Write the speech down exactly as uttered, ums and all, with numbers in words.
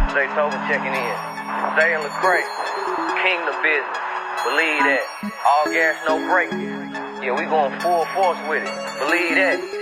Jay Tobin checking in. Stay in Lecrae. King the business. Believe that. All gas, no brake. Yeah, we going full force with it. Believe that.